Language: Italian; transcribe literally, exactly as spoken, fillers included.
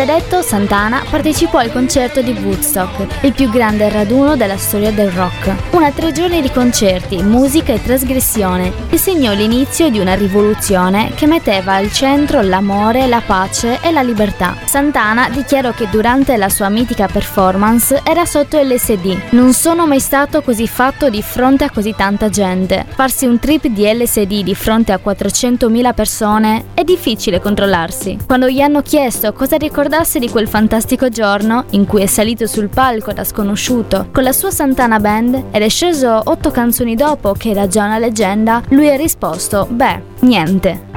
detto, Santana partecipò al concerto di Woodstock, il più grande raduno della storia del rock. Una tre giorni di concerti, musica e trasgressione che segnò l'inizio di una rivoluzione che metteva al centro l'amore, la pace e la libertà. Santana dichiarò che durante la sua mitica performance era sotto L S D. Non sono mai stato così fatto di fronte a così tanta gente. Farsi un trip di L S D di fronte a quattrocentomila persone è difficile controllarsi. Quando gli hanno chiesto cosa ricordasse di quel fantastico giorno in cui è salito sul palco da sconosciuto con la sua Santana Band ed è sceso otto canzoni dopo che era già una leggenda, lui ha risposto: beh, niente.